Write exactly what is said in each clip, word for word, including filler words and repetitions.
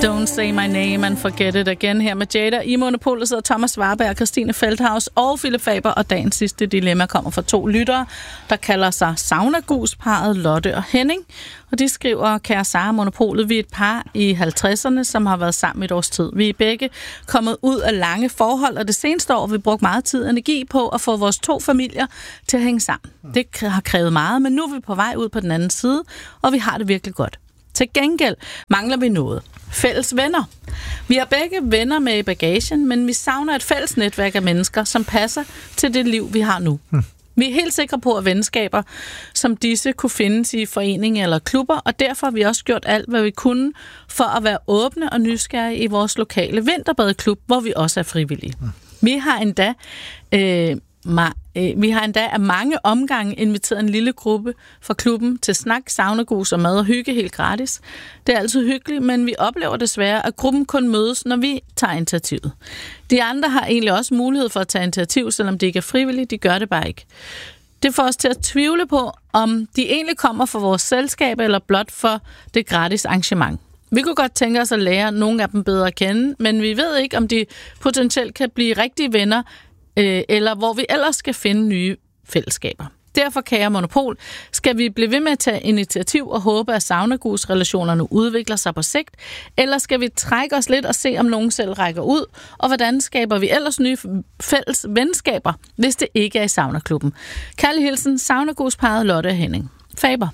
Don't Say My Name and Forget It Again her med Jada. I Monopolet sidder Thomas Warberg, Christine Feldhaus og Philip Faber, og dagens sidste dilemma kommer fra to lyttere, der kalder sig Saunagus-parret Lotte og Henning. Og de skriver: Kære Sara, Monopolet, vi er et par i halvtredserne, som har været sammen et års tid. Vi er begge kommet ud af lange forhold, og det seneste år har vi brugt meget tid og energi på at få vores to familier til at hænge sammen. Det har krævet meget, men nu er vi på vej ud på den anden side, og vi har det virkelig godt. Til gengæld mangler vi noget. Fælles venner. Vi har begge venner med i bagagen, men vi savner et fælles netværk af mennesker, som passer til det liv, vi har nu. Hmm. Vi er helt sikre på, at venskaber som disse kunne findes i foreninger eller klubber, og derfor har vi også gjort alt, hvad vi kunne for at være åbne og nysgerrige i vores lokale vinterbadeklub, hvor vi også er frivillige. Hmm. Vi har endda... Øh, Vi har endda af mange omgange inviteret en lille gruppe fra klubben til snak, saunagus og mad og hygge helt gratis. Det er altid hyggeligt, men vi oplever desværre, at gruppen kun mødes, når vi tager initiativet. De andre har egentlig også mulighed for at tage initiativ, selvom de ikke er frivillige. De gør det bare ikke. Det får os til at tvivle på, om de egentlig kommer fra vores selskab eller blot for det gratis arrangement. Vi kunne godt tænke os at lære nogle af dem bedre at kende, men vi ved ikke, om de potentielt kan blive rigtige venner, eller hvor vi ellers skal finde nye fællesskaber. Derfor, kære Monopol, skal vi blive ved med at tage initiativ og håbe, at saunagus-relationerne udvikler sig på sigt, eller skal vi trække os lidt og se, om nogen selv rækker ud, og hvordan skaber vi ellers nye fælles venskaber, hvis det ikke er i saunaklubben. Kærlig hilsen, saunagus-parret Lotte og Henning. Faber.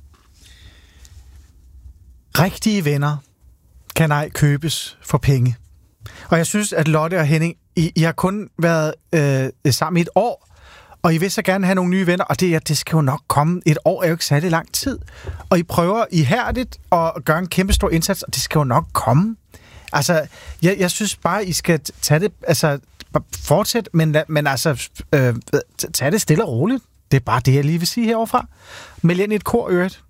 Rigtige venner kan ej købes for penge. Og jeg synes, at Lotte og Henning, I, I har kun været øh, sammen i et år, og I vil så gerne have nogle nye venner, og det, ja, det skal jo nok komme. Et år er jo ikke særlig lang tid. Og I prøver ihærdigt at gøre en kæmpe stor indsats, og det skal jo nok komme. Altså, jeg, jeg synes bare, I skal tage det, altså, fortsæt, men, men altså, øh, tage det stille og roligt. Det er bare det, jeg lige vil sige heroverfra. Meld ind i et kor, øvrigt.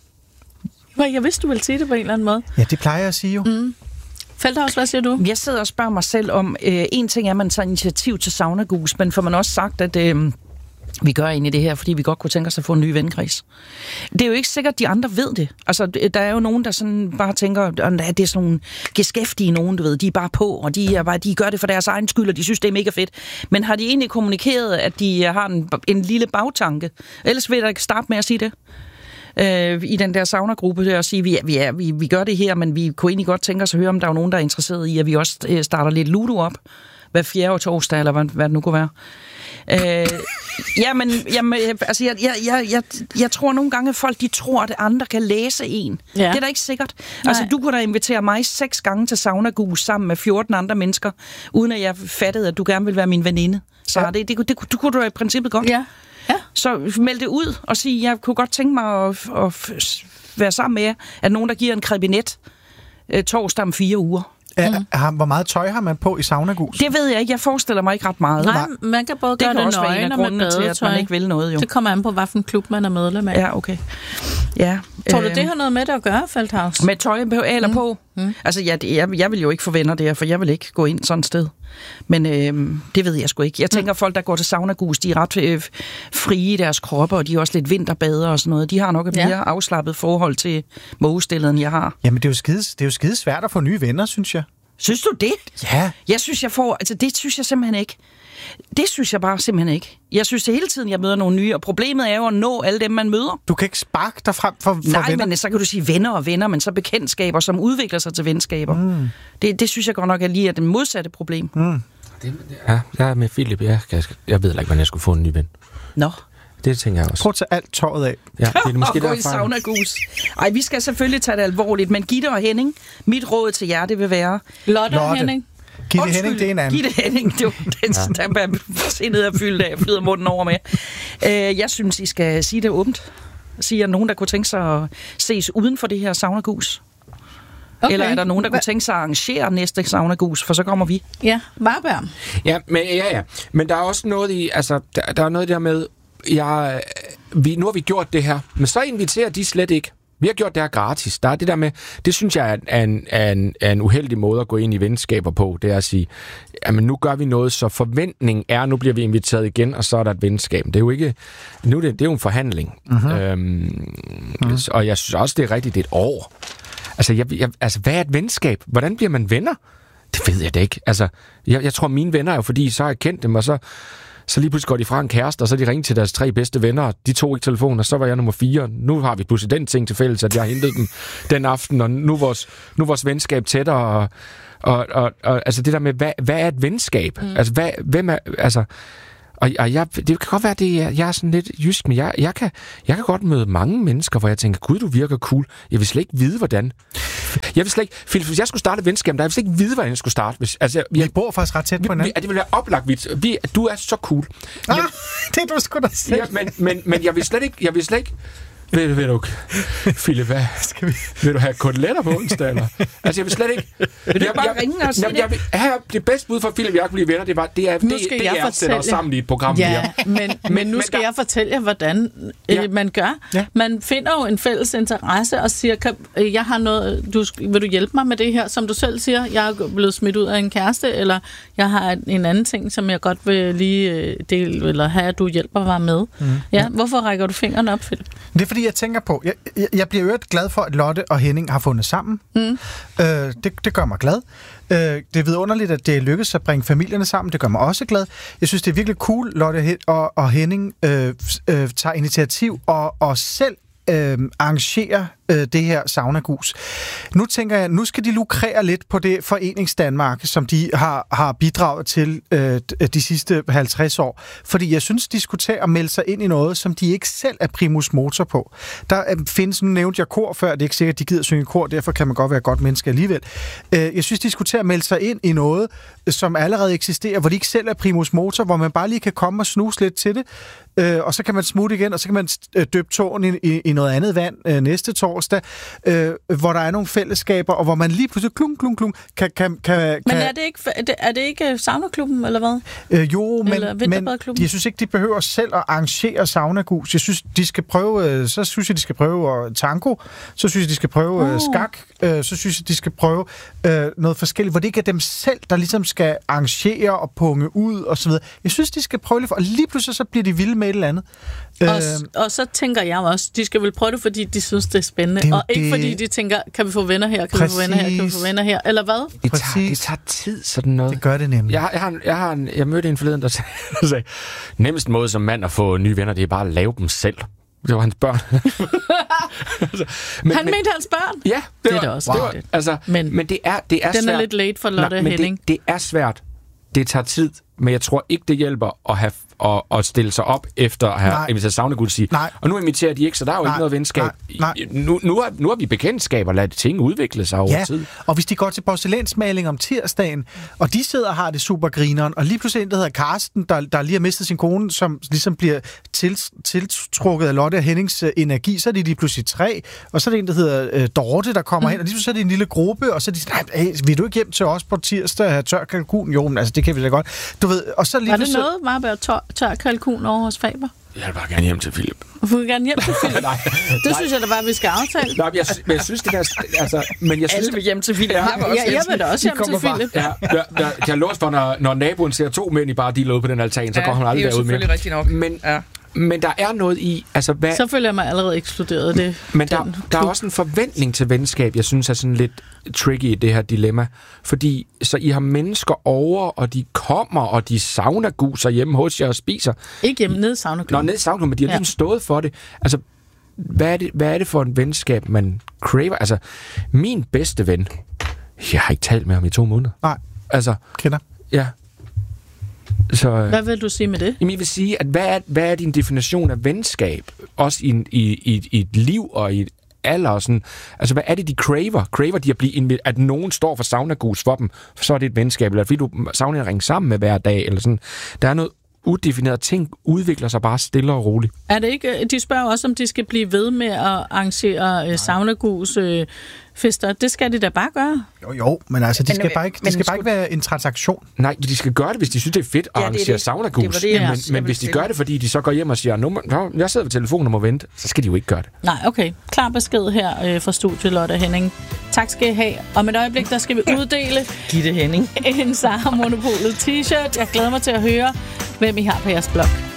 Jeg vidste, du ville sige det på en eller anden måde. Ja, det plejer jeg at sige jo. Mm. Feldhaus, hvad siger du? Jeg sidder og spørger mig selv om, øh, en ting er, at man tager initiativ til saunagus, men får man også sagt, at øh, vi gør egentlig det her, fordi vi godt kunne tænke os at få en ny venkreds. Det er jo ikke sikkert, at de andre ved det. Altså, der er jo nogen, der sådan bare tænker, at det er sådan nogle geskæftige nogen, du ved, de er bare på, og de, er bare, de gør det for deres egen skyld, og de synes, det er mega fedt. Men har de egentlig kommunikeret, at de har en, en lille bagtanke? Ellers vil jeg ikke starte med at sige det. Øh, i den der saunagruppe der og sige, vi, vi, er, vi, vi gør det her, men vi kunne egentlig godt tænke os at høre, om der er nogen, der er interesseret i, at vi også starter lidt Ludo op hver fjerde torsdag, eller hvad, hvad det nu kunne være. Øh, jamen, jamen, altså, jeg, jeg, jeg, jeg, jeg tror nogle gange, at folk de tror, at andre kan læse en. Ja. Det er da ikke sikkert. Nej. Altså, du kunne da invitere mig seks gange til saunagus sammen med fjorten andre mennesker, uden at jeg fattede, at du gerne ville være min veninde. Så ja. det, det, det, det, det kunne du i princippet godt. Ja. Ja. Så meld det ud og sige, jeg kunne godt tænke mig at, at være sammen med jer, at nogen, der giver en krebinet øh, torsdag om fire uger. Mm. Er, hvor meget tøj har man på i saunagus? Det ved jeg ikke. Jeg forestiller mig ikke ret meget. Nej, man kan både gøre det, det nøgen og med badetøj. Til, at man ikke vil noget, jo. Det kommer an på, hvilken klub man er medlem af. Ja, okay. Ja. Tror du, det har noget med det at gøre, Feldhaus? Med tøj på eller mm. på? Mm. Altså, jeg, jeg, jeg vil jo ikke få venner der, for jeg vil ikke gå ind sådan et sted. Men øh, det ved jeg sgu ikke. Jeg tænker, mm. folk, der går til saunagus, de er ret øh, frie i deres kroppe, og de er også lidt vinterbader og sådan noget. De har nok et mere ja. afslappet forhold til mågestillet, end jeg har. Jamen, det er jo skide, det er jo skide svært at få nye venner, synes jeg. Synes du det? Ja. Jeg synes, jeg får... Altså, det synes jeg simpelthen ikke. Det synes jeg bare simpelthen ikke. Jeg synes det hele tiden, jeg møder nogle nye, og problemet er jo at nå alle dem, man møder. Du kan ikke sparke dig frem for, for Nej, venner? men så kan du sige venner og venner, men så bekendtskaber, som udvikler sig til venskaber. Mm. Det, det synes jeg godt nok er lige er det modsatte problem. Mm. Det, ja, jeg er med Philip. Jeg, jeg, jeg ved ikke, hvordan jeg skulle få en ny ven. Nå. Det tænker jeg også. Prøv at tage alt tøjet af. Ja, det er måske og gå i saunagus. Ej, vi skal selvfølgelig tage det alvorligt, men Gitte og Henning, mit råd til jer, det vil være... Lotte og Henning. Gitte Undskyld, Henning, det er en anden. Gitte Henning, det er den, ja. der er ned og fyldt af, flyder munden over med. Uh, jeg synes, I skal sige det åbent. Sige, at nogen, der kunne tænke sig at ses uden for det her saunagus. Okay. Eller er der nogen, der kunne tænke sig at arrangere næste saunagus, for så kommer vi. Ja, Warberg. Ja, men, ja, ja. Men der er også noget i, altså, der, der er noget der med, jeg, vi, nu har vi gjort det her, men så inviterer de slet ikke. Vi har gjort det her gratis. Der er det der med, det synes jeg er en, er en, er en uheldig måde at gå ind i venskaber på. Det er at sige, jamen nu gør vi noget, så forventning er, nu bliver vi inviteret igen, og så er der et venskab. Det er jo ikke, nu det, det er jo en forhandling. Mm-hmm. Øhm, mm-hmm. Og jeg synes også, det er rigtigt, det er et år. Altså, jeg, jeg, altså, hvad er et venskab? Hvordan bliver man venner? Det ved jeg da ikke. Altså, jeg, jeg tror, mine venner er jo, fordi så har jeg kendt dem, og så, så lige pludselig går de fra en kæreste, og så de ringet til deres tre bedste venner, og de tog ikke telefonen, og så var jeg nummer fire. Nu har vi pludselig den ting til fælles, at jeg har hentet dem den aften, og nu er vores, nu er vores venskab tættere, og, og, og, og altså det der med, hvad, hvad er et venskab? Mm. Altså, hvad, hvem er, altså... Og, og jeg, det kan godt være, at jeg, jeg er sådan lidt jysk, men jeg, jeg, kan, jeg kan godt møde mange mennesker, hvor jeg tænker, gud, du virker cool. Jeg vil slet ikke vide, hvordan. Jeg vil slet ikke, Philip, hvis jeg skulle starte et venskab, der jeg vil slet ikke vide, hvordan jeg skulle starte. Hvis, altså, jeg, vi bor faktisk ret tæt på hinanden. Det vil være oplagt vidt. Vi, du er så cool. Ah, men, det er du sgu da selv. Ja, men, men, men jeg vil slet ikke... Jeg vil slet ikke Ved du, ved du, Philip, hvad? Skal vi... Vil du have koteletter på onsdag, eller? Altså, jeg vil slet ikke... Vil du jeg, bare jeg, ringe og sige jeg, jeg, vil, her, det bedste bud for Philip, jeg kan blive venner, det var, det er, det, det er at sætte os sammen i et program ja, her. Men, men, men nu skal der... jeg fortælle jer, hvordan ja. øh, man gør. Ja. Man finder jo en fælles interesse og siger, kan, jeg har noget, du, vil du hjælpe mig med det her, som du selv siger, jeg er blevet smidt ud af en kæreste, eller jeg har en anden ting, som jeg godt vil lige dele, eller have, at du hjælper mig med. Mm. Ja, hvorfor rækker du fingrene op, Philip? Det er fordi, jeg tænker på, jeg, jeg, jeg bliver øvrigt glad for, at Lotte og Henning har fundet sammen. Mm. Øh, det, det gør mig glad. Øh, det er vidunderligt, at det lykkes at bringe familierne sammen. Det gør mig også glad. Jeg synes, det er virkelig cool, Lotte og, og Henning øh, øh, tager initiativ og, og selv øh, arrangerer øh, det her saunagus. Nu tænker jeg, nu skal de lukrere lidt på det Foreningsdanmark, som de har, har bidraget til øh, de sidste halvtreds år. Fordi jeg synes, de skulle tage og melde sig ind i noget, som de ikke selv er primus motor på. Der øh, findes, nu nævnte jeg kor før, det er ikke sikkert, at de gider synge kor, derfor kan man godt være et godt menneske alligevel. Øh, jeg synes, de skulle tage at melde sig ind i noget, som allerede eksisterer, hvor de ikke selv er primus motor, hvor man bare lige kan komme og snuse lidt til det, øh, og så kan man smutte igen, og så kan man døbe tåen i, i, i noget andet vand øh, næste torsdag, øh, hvor der er nogle fællesskaber, og hvor man lige pludselig klung, klung, klung, kan... kan, kan men er det ikke, er det ikke saunaklubben, eller hvad? Øh, jo, men, men jeg synes ikke, de behøver selv at arrangere saunagus. Jeg synes, de skal prøve, så synes jeg, de skal prøve tango, så synes jeg, de skal prøve oh. skak, øh, så synes jeg, de skal prøve øh, noget forskelligt, hvor det ikke er dem selv, der ligesom skal arrangere og punge ud og så videre. Jeg synes, de skal prøve lidt, og lige pludselig så bliver de vilde med et eller andet. Og, øh, og så tænker jeg også, de skal vel prøve det, fordi de synes, det er spændende, det er og ikke det... fordi de tænker, kan vi få venner her, kan Præcis. vi få venner her, kan vi få venner her, eller hvad? Det tager, det tager tid, sådan noget. Det gør det nemlig. Jeg, jeg, har, jeg, har en, jeg mødte en forleden, der sagde, der sagde, nemmest måde som mand at få nye venner, det er bare at lave dem selv. Det var hans børn. altså, men, men, mente hans børn? Ja, det, det var, er det også. Wow. Det, altså, men, men det er, det er den svært. Er lidt late for Lotte og Henning. Det, det er svært. Det tager tid, men jeg tror ikke, det hjælper at have at, at stille sig op efter at have inviteret saunagus og sige, nej. Og nu inviterer de ikke, så der er jo nej. ikke noget venskab. Nej. Nej. Nu, nu, er, nu er vi bekendtskaber, lad ting udvikle sig over ja. tid. Og hvis de går til porcelænsmaling om tirsdagen, og de sidder og har det super grineren, og lige pludselig en, der hedder Karsten, der, der lige har mistet sin kone, som ligesom bliver til, tiltrukket af Lotte og Hennings øh, energi, så er de lige pludselig tre, og så er det en, der hedder øh, Dorte, der kommer mm. hen, og lige pludselig så er det en lille gruppe, og så er de sådan, hey, vil du ikke hjem til os på tirsdag og have tør kalkun? Jo, men altså, det kan vi da godt. Du ved, og så lige var det noget, Marberg, tør, tør kalkun over hos Faber? Jeg vil bare gerne hjem til Philip. Du vil gerne hjem til Philip? nej, det nej. synes jeg da bare, vi skal aftale. Nej, men jeg, men jeg synes, det der... Altså, men jeg synes, alle vil hjem til Philip. Ja, ja, jeg vil da også hjem til Philip. Ja, der, der, jeg låst for, når, når naboen ser to mænd i bare dealer ude på den altan, så ja, går han aldrig derud mere. Det er jo selvfølgelig rigtigt nok. Men, ja. men der er noget i... Altså, hvad, så føler jeg mig allerede ekskluderet. Det, men der, der er også en forventning til venskab, jeg synes er sådan lidt tricky i det her dilemma. Fordi så I har mennesker over, og de kommer, og de saunaguser hjemme hos jer og spiser. Ikke hjemme, nede i saunaklubben. Nå, nede i saunaklubben, men de har ja. ligesom stået for det. Altså, hvad er det, hvad er det for en venskab, man craver? Altså, min bedste ven, jeg har ikke talt med ham i to måneder. Nej, altså, kender. Ja. Så, hvad vil du sige med det? Jamen, jeg vil sige, at hvad er, hvad er din definition af venskab? Også i, i, i, i et liv og i et alder og sådan. Altså, hvad er det, de craver? Craver de at blive inv- at nogen står for saunagus for dem, for så er det et venskab, eller fordi du savner at ringe sammen med hver dag, eller sådan. Der er noget udefineret ting, udvikler sig bare stille og roligt. Er det ikke, de spørger også, om de skal blive ved med at arrangere uh, saunagus uh, fester. Det skal de da bare gøre. Jo, jo, men altså, de skal bare ikke, det skal bare ikke være en transaktion. Nej, de skal gøre det, hvis de synes, det er fedt at ja, arrangere saunagus. Det det, men, men hvis de gør det, fordi de så går hjem og siger, nu, jeg sidder ved telefonen og må vente, så skal de jo ikke gøre det. Nej, okay. Klar besked her øh, fra studiet, Lotte og Henning. Tak skal I have. Om et øjeblik, der skal vi uddele Gitte Henning en Sara Monopolet t-shirt. Jeg glæder mig til at høre, hvem I har på jeres blog.